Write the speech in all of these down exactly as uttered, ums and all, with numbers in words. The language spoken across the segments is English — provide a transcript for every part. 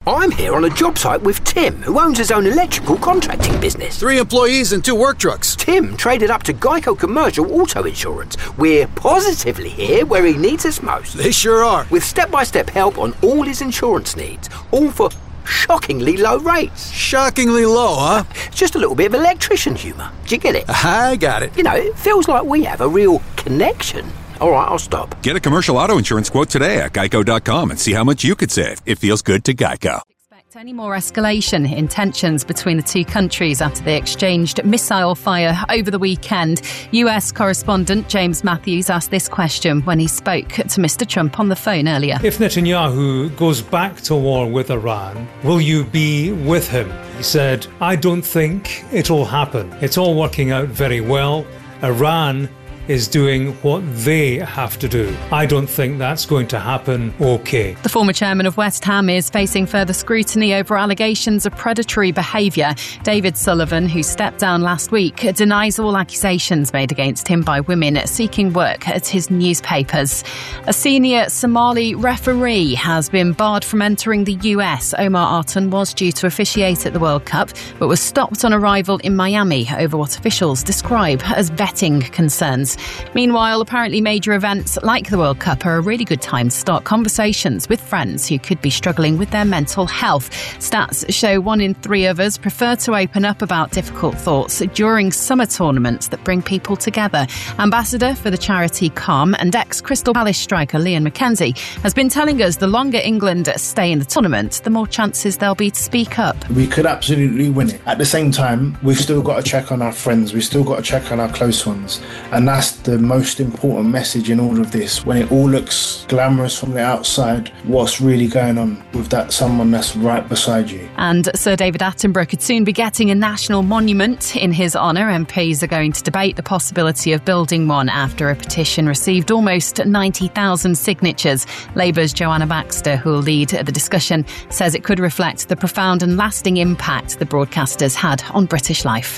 I'm here on a job site with Tim, who owns his own electrical contracting business. Three employees and two work trucks. Tim traded up to Geico Commercial Auto Insurance. We're positively here where he needs us most. They sure are. With step-by-step help on all his insurance needs, all for shockingly low rates. Shockingly low, huh? It's just a little bit of electrician humour. Do you get it? I got it. You know, it feels like we have a real connection. All right, I'll stop. Get a commercial auto insurance quote today at geico dot com and see how much you could save. It feels good to Geico. Expect any more escalation in tensions between the two countries after they exchanged missile fire over the weekend. U S correspondent James Matthews asked this question when he spoke to Mister Trump on the phone earlier. If Netanyahu goes back to war with Iran, will you be with him? He said, I don't think it'll happen. It's all working out very well. Iran is doing what they have to do. I don't think that's going to happen okay. The former chairman of West Ham is facing further scrutiny over allegations of predatory behaviour. David Sullivan, who stepped down last week, denies all accusations made against him by women seeking work at his newspapers. A senior Somali referee has been barred from entering the U S. Omar Artan was due to officiate at the World Cup, but was stopped on arrival in Miami over what officials describe as vetting concerns. Meanwhile, apparently major events like the World Cup are a really good time to start conversations with friends who could be struggling with their mental health. Stats show one in three of us prefer to open up about difficult thoughts during summer tournaments that bring people together. Ambassador for the charity Calm and ex-Crystal Palace striker Liam McKenzie has been telling us the longer England stay in the tournament, the more chances there'll be to speak up. We could absolutely win it. At the same time, we've still got to check on our friends, we've still got to check on our close ones, and that's the most important message in all of this. When it all looks glamorous from the outside, what's really going on with that someone that's right beside you? And Sir David Attenborough could soon be getting a national monument in his honour. M Ps are going to debate the possibility of building one after a petition received almost ninety thousand signatures. Labour's Joanna Baxter, who will lead the discussion, says it could reflect the profound and lasting impact the broadcasters had on British life.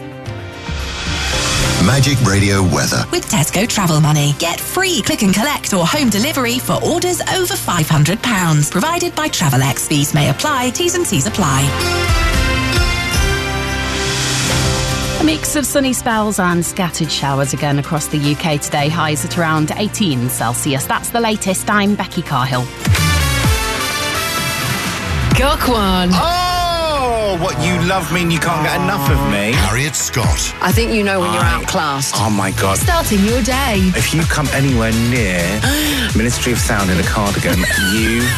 Magic Radio weather. With Tesco Travel Money. Get free click and collect or home delivery for orders over five hundred pounds. Provided by Travelex. Fees may apply. T's and C's apply. A mix of sunny spells and scattered showers again across the U K today. Highs at around eighteen Celsius. That's the latest. I'm Becky Carhill. Cock one. Oh! What, you love me and you can't get enough of me? Harriet Scott. I think you know when you're I- outclassed. Oh my God. Starting your day. If you come anywhere near Ministry of Sound in a cardigan, you